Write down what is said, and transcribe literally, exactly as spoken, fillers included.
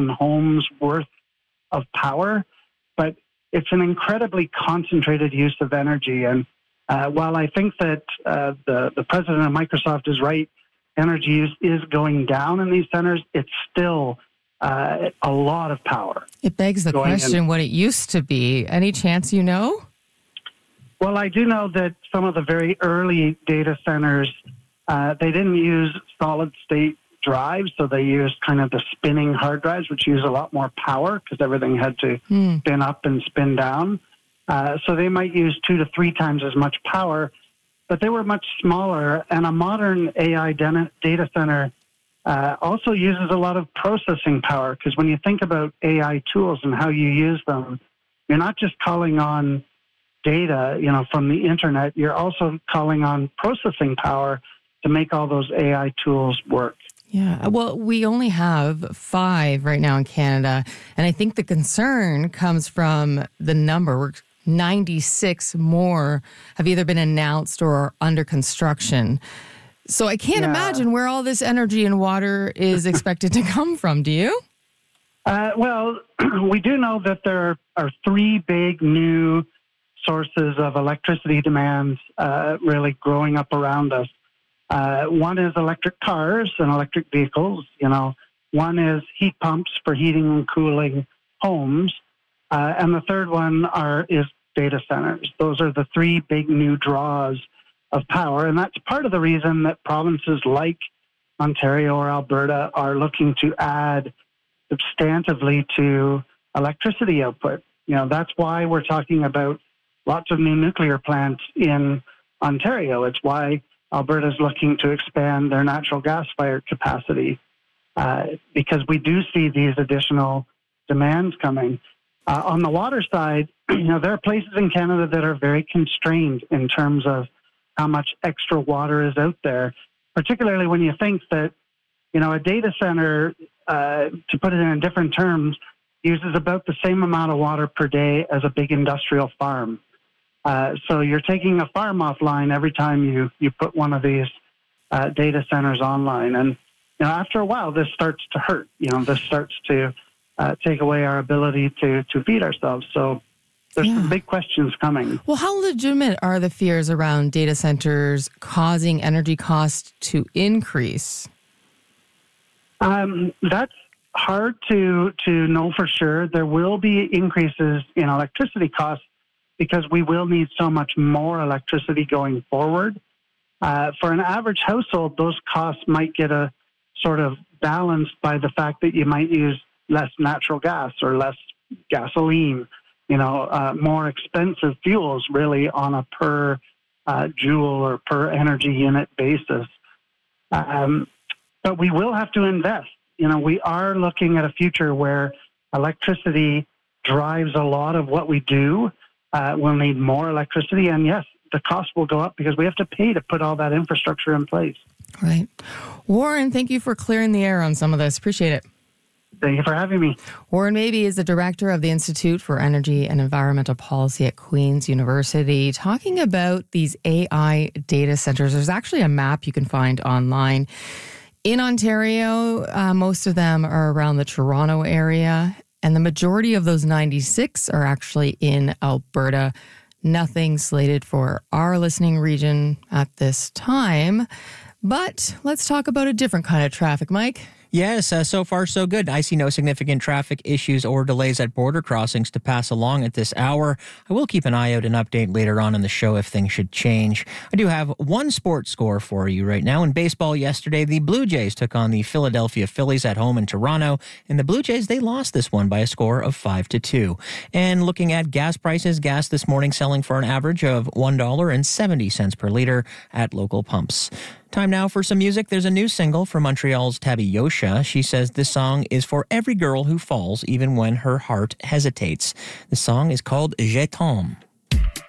thousand homes worth of power, but it's an incredibly concentrated use of energy. And uh, while I think that uh, the, the president of Microsoft is right, energy use is going down in these centers, it's still uh, a lot of power. It begs the question in. what it used to be. Any chance you know? Well, I do know that some of the very early data centers, uh, they didn't use solid-state drives, so they used kind of the spinning hard drives, which use a lot more power because everything had to mm. spin up and spin down. Uh, so they might use two to three times as much power, but they were much smaller. And a modern A I data center uh, also uses a lot of processing power, because when you think about A I tools and how you use them, you're not just calling on data, you know, from the internet, you're also calling on processing power to make all those A I tools work. Yeah, well, we only have five right now in Canada, and I think the concern comes from the number. We're ninety-six more have either been announced or are under construction. So I can't yeah. imagine where all this energy and water is expected to come from. Do you? Uh, well, we do know that there are three big new sources of electricity demands uh, really growing up around us. Uh, one is electric cars and electric vehicles. You know, one is heat pumps for heating and cooling homes, uh, and the third one are is data centers. Those are the three big new draws of power, and that's part of the reason that provinces like Ontario or Alberta are looking to add substantively to electricity output. You know, that's why we're talking about lots of new nuclear plants in Ontario. It's why Alberta is looking to expand their natural gas-fired capacity, uh, because we do see these additional demands coming. Uh, on the water side, you know, there are places in Canada that are very constrained in terms of how much extra water is out there, particularly when you think that, you know, a data center, uh, to put it in different terms, uses about the same amount of water per day as a big industrial farm. Uh, so you're taking a farm offline every time you, you put one of these uh, data centers online. And, you know, after a while, this starts to hurt. You know, this starts to uh, take away our ability to, to feed ourselves. So there's yeah. some big questions coming. Well, how legitimate are the fears around data centers causing energy costs to increase? Um, that's hard to, to know for sure. There will be increases in electricity costs, because we will need so much more electricity going forward. Uh, for an average household, those costs might get a sort of balanced by the fact that you might use less natural gas or less gasoline, you know, uh, more expensive fuels really on a per uh, joule or per energy unit basis. Um, but we will have to invest. You know, we are looking at a future where electricity drives a lot of what we do. Uh, we'll need more electricity, and yes, the cost will go up because we have to pay to put all that infrastructure in place. Right. Warren, thank you for clearing the air on some of this. Appreciate it. Thank you for having me. Warren Mabey is the director of the Institute for Energy and Environmental Policy at Queen's University, talking about these A I data centers. There's actually a map you can find online. In Ontario, uh, most of them are around the Toronto area, and the majority of those ninety-six are actually in Alberta. Nothing slated for our listening region at this time. But let's talk about a different kind of traffic, Mike. Yes, uh, so far so good. I see no significant traffic issues or delays at border crossings to pass along at this hour. I will keep an eye out and update later on in the show if things should change. I do have one sports score for you right now. In baseball yesterday, the Blue Jays took on the Philadelphia Phillies at home in Toronto, and the Blue Jays, they lost this one by a score of five to two. And looking at gas prices, gas this morning selling for an average of one dollar and seventy cents per liter at local pumps. Time now for some music. There's a new single from Montreal's Tabby Yosha. She says this song is for every girl who falls, even when her heart hesitates. The song is called Je t'aime.